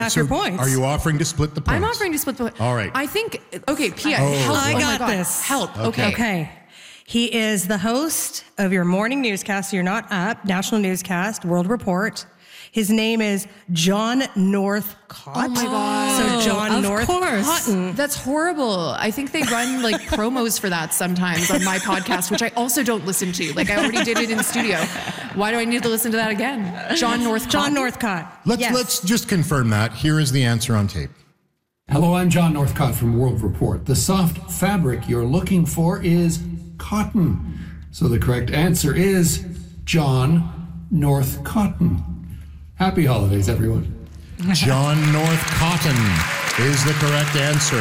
half your points. Are you offering to split the points? I'm offering to split the points. All right. I think, okay, Pia, Oh. help. I Oh my got God. this. Help. Okay. Okay. He is the host of your morning newscast, You're Not Up, national newscast, World Report. His name is John Northcott. Oh my God. So John Of Northcott. course. That's horrible. I think they run like promos for that sometimes on my podcast, which I also don't listen to. Like I already did it in studio. Why do I need to listen to that again? John Northcott. John Northcott. Yes. Let's just confirm that. Here is the answer on tape. Hello, I'm John Northcott from World Report. The soft fabric you're looking for is cotton. So the correct answer is John Northcotton. Happy holidays, everyone. John Northcotton is the correct answer.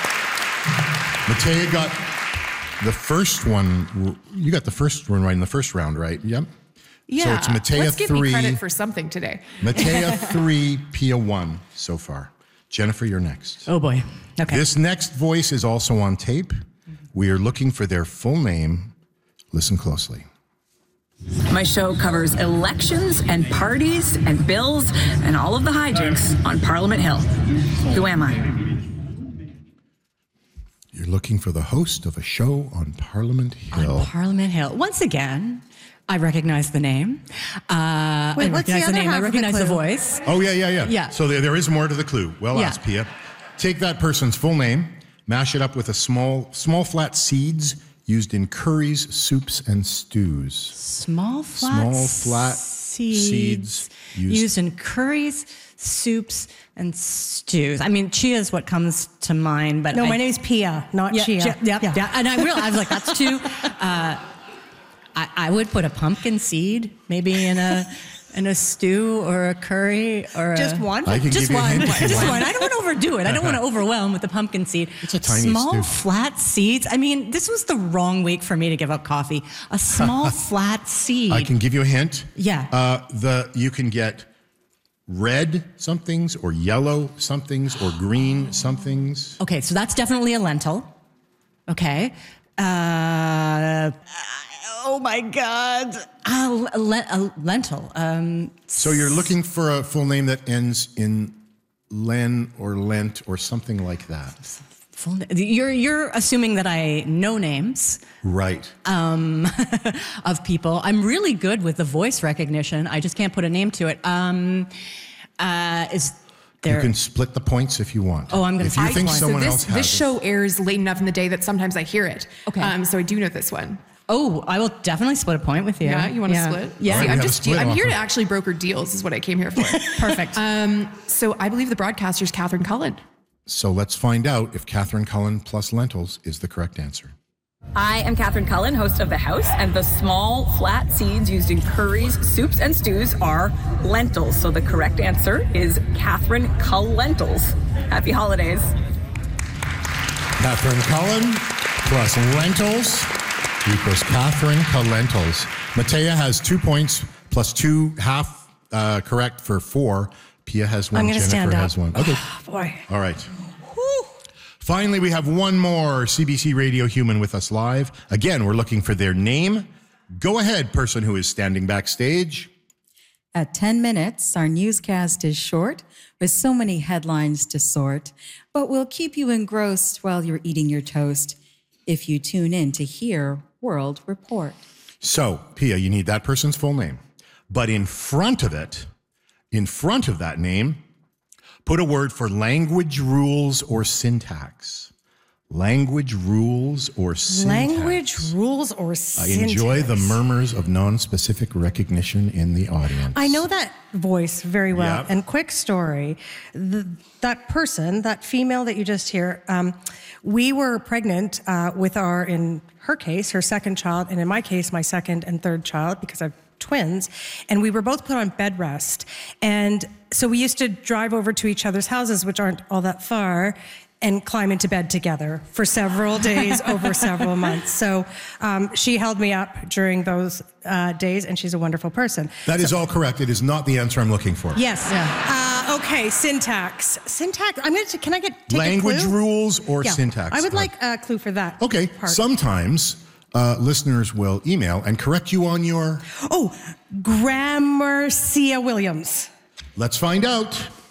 Matea got the first one. You got the first one right in the first round, right? Yep. Yeah. So it's Matea Let's give 3. me credit for something today. Matea 3, Pia 1 so far. Jennifer, you're next. Oh boy. Okay. This next voice is also on tape. We are looking for their full name. Listen closely. My show covers elections and parties and bills and all of the hijinks on Parliament Hill. Who am I? You're looking for the host of a show on Parliament Hill. On Parliament Hill. Once again, I recognize the name. I what's the recognize the other name. half I of the recognize the clue? voice. Oh, yeah. Yeah. So there is more to the clue. Well Yeah. asked, Pia. Take that person's full name, mash it up with a small flat seeds used in curries, soups, and stews. Small flat seeds used in curries, soups, and stews. I mean, chia is what comes to mind, but No, my name's Pia, not yeah, Chia. yeah. And I realized, like, that's too. I would put a pumpkin seed maybe in a stew or a curry or Just one? I can Just give you a one. hint if you Just want. one. I don't want to overdo it. I don't want to overwhelm with the pumpkin seed. It's a tiny small stew. flat seeds. I mean, this was the wrong week for me to give up coffee. A small flat seed. I can give you a hint. Yeah. You can get red somethings or yellow somethings or green somethings. Okay, so that's definitely a lentil. Okay. Oh my God. A lentil. So you're looking for a full name that ends in len or lent or something like that. You're assuming that I know names Right. of people. I'm really good with the voice recognition. I just can't put a name to it. Is there? You can split the points if you want. Oh, I'm gonna If you split think points. someone so else has this it. show airs late enough in the day that sometimes I hear it. Okay. So I do know this one. Oh, I will definitely split a point with you. Yeah, you want to split? Yeah. All right, See, we I'm have a just split I'm here offer. to actually broker deals is what I came here for. Perfect. So I believe the broadcaster's Catherine Cullen. So let's find out if Catherine Cullen plus lentils is the correct answer. I am Catherine Cullen, host of The House, and the small flat seeds used in curries, soups, and stews are lentils. So the correct answer is Catherine Cullentils. Happy holidays. Catherine Cullen plus lentils equals Catherine Cullentils. Matea has 2 points plus 2 half correct for 4. Pia has 1. I'm gonna Jennifer stand up. has 1. Okay. Boy. All right. Finally, we have one more CBC Radio human with us live. Again, we're looking for their name. Go ahead, person who is standing backstage. At 10 minutes, our newscast is short with so many headlines to sort, but we'll keep you engrossed while you're eating your toast if you tune in to hear World Report. So, Pia, you need that person's full name. But in front of that name, put a word for language rules or syntax. Language rules or syntax. Language rules or I syntax. enjoy the murmurs of non-specific recognition in the audience. I know that voice very well. Yep. And quick story, that person, that female that you just hear, we were pregnant with in her case, her second child, and in my case, my second and third child, because I've twins, and we were both put on bed rest. And so we used to drive over to each other's houses, which aren't all that far, and climb into bed together for several days over several months. So she held me up during those days, and she's a wonderful person. That is all correct. It is not the answer I'm looking for. Yes. Okay, syntax. Syntax, can I take Language a clue? rules or syntax? I would like a clue for that. Okay, part. sometimes listeners will email and correct you on your... Gramercia Williams. Let's find out.